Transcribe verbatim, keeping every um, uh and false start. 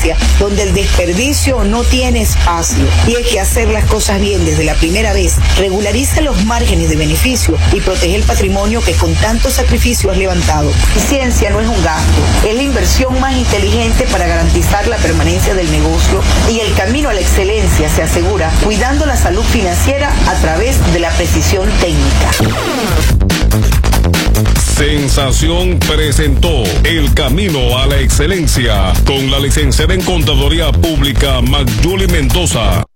excelencia, donde el desperdicio no tiene espacio. Y es que hacer las cosas bien desde la primera vez regulariza los márgenes de beneficio y protege el patrimonio que con tanto sacrificio has levantado. Eficiencia no es un gasto, es la inversión más inteligente para garantizar la permanencia del negocio, y el camino a la excelencia se asegura cuidando la salud financiera a través de la precisión técnica. Sensación presentó El Camino a la Excelencia con la licenciada en Contaduría Pública Magyuli Mendoza.